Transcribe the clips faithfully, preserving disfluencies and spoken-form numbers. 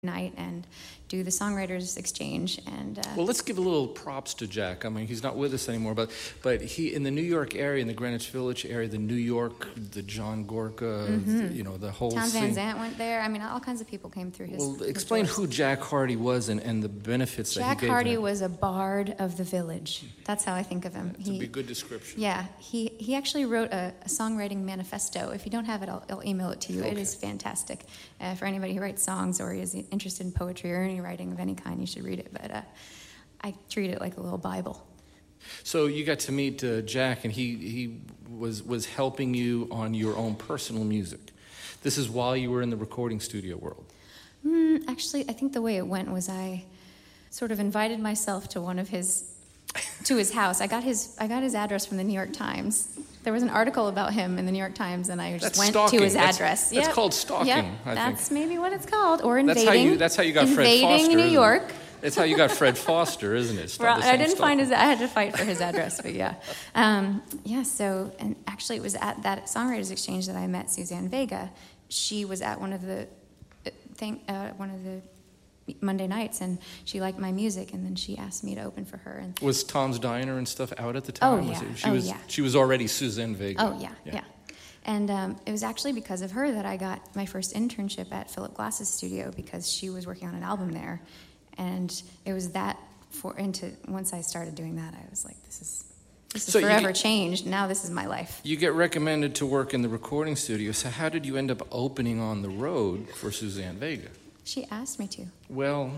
night and do the songwriters exchange. And uh, well, let's give a little props to Jack. I mean, he's not with us anymore, but but he in the New York area, in the Greenwich Village area, the New York, the John Gorka, mm-hmm. the, you know, the whole Townes Van scene. Zandt went there. I mean, all kinds of people came through his. Well, explain his who Jack Hardy was and, and the benefits Jack that he gave. Jack Hardy them. was a bard of the village. That's how I think of him. That's he, a big, good description. Yeah, he he actually wrote a, a songwriting manifesto. If you don't have it, I'll, I'll email it to you. Okay. It is fantastic uh, for anybody who writes songs or is interested in poetry or any writing of any kind. You should read it. But uh, I treat it like a little Bible. So you got to meet uh, Jack, and he he was was helping you on your own personal music. This is while you were in the recording studio world. Mm, actually, I think the way it went was I sort of invited myself to one of his to his house. I got his I got his address from the New York Times. There was an article about him in the New York Times, and I just that's went stalking. to his that's, address. That's yep. called stalking. Yep. I That's think. maybe what it's called, or invading. That's how you. That's how you got Fred invading Foster. New isn't York. It? That's how you got Fred Foster, isn't it? Well, I didn't stalking. find his. I had to fight for his address, but yeah, um, yeah. So, and actually, it was at that songwriters exchange that I met Suzanne Vega. She was at one of the thing, uh, one of the Monday nights, and she liked my music, and then she asked me to open for her. And was Tom's Diner and stuff out at the time? Oh was yeah, it, she oh was, yeah. She was already Suzanne Vega. Oh yeah, yeah. yeah. And um, it was actually because of her that I got my first internship at Philip Glass's studio, because she was working on an album there, and it was that for into once I started doing that, I was like, this is this is So you forever get- changed. Now this is my life. You get recommended to work in the recording studio. So how did you end up opening on the road for Suzanne Vega? She asked me to. Well,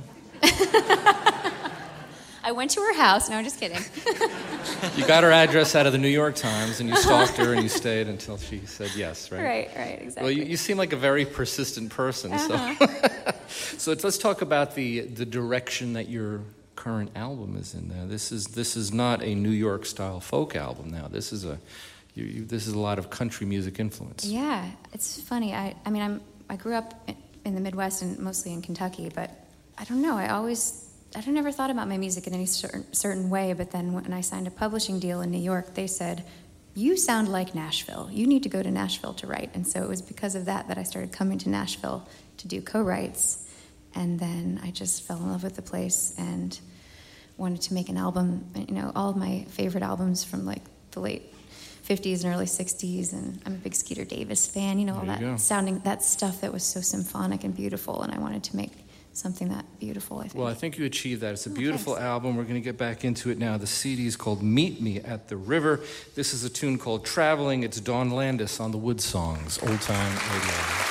I went to her house. No, I'm just kidding. you got her address out of the New York Times, and you stalked her, and you stayed until she said yes, right? Right, right, exactly. Well, you, you seem like a very persistent person. Uh-huh. So, so let's talk about the the direction that your current album is in. Now, this is this is not a New York style folk album. Now, this is a you, you, this is a lot of country music influence. Yeah, it's funny. I, I mean, I'm I grew up in the Midwest and mostly in Kentucky, but I don't know. I always I never thought about my music in any certain certain way. But then when I signed a publishing deal in New York, they said, "You sound like Nashville. You need to go to Nashville to write." And so it was because of that that I started coming to Nashville to do co-writes. And then I just fell in love with the place and wanted to make an album. You know, all of my favorite albums from like the late fifties and early sixties, and I'm a big Skeeter Davis fan. You know, all There you that go. sounding, that stuff that was so symphonic and beautiful, and I wanted to make something that beautiful, I think. Well, I think you achieved that. It's a Oh, beautiful thanks. album. We're going to get back into it now. The C D is called Meet Me at the River. This is a tune called Traveling. It's Dawn Landis on the Wood Songs, Old Time Radio.